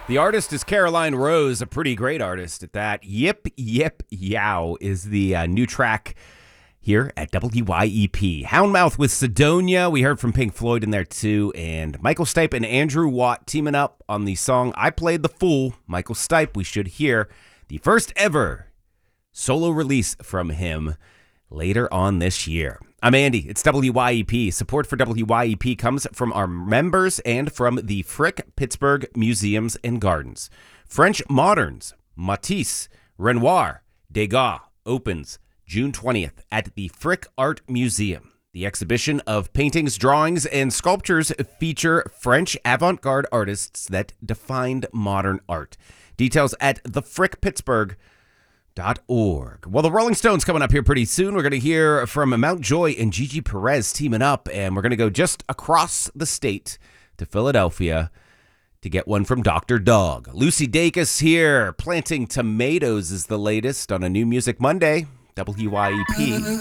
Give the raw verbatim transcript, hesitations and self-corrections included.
The artist is Caroline Rose, a pretty great artist at that. Yip, Yip, Yow is the uh, new track here at W Y E P. Houndmouth with Sidonia. We heard from Pink Floyd in there too. And Michael Stipe and Andrew Watt teaming up on the song I Played the Fool. Michael Stipe, we should hear the first ever solo release from him later on this year. I'm Andy. It's W Y E P. Support for W Y E P comes from our members and from the Frick Pittsburgh Museums and Gardens. French Moderns, Matisse, Renoir, Degas opens June twentieth at the Frick Art Museum. The exhibition of paintings, drawings, and sculptures feature French avant-garde artists that defined modern art. Details at the frick pittsburgh dot org. Well, the Rolling Stones coming up here pretty soon. We're going to hear from Mount Joy and Gigi Perez teaming up, and we're going to go just across the state to Philadelphia to get one from Doctor Dog. Lucy Dacus here. Planting Tomatoes is the latest on a New Music Monday. W Y E P.